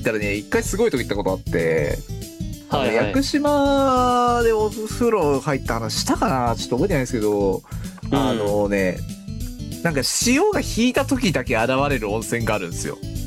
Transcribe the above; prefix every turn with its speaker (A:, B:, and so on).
A: ったらね、一回すごいとこ行ったことあって、
B: はいはい。
A: 屋久島でお風呂入った話したかな、ちょっと覚えてないですけど、
B: うん
A: ね、なんか潮が引いた時だけ現れる温泉があるんですよ。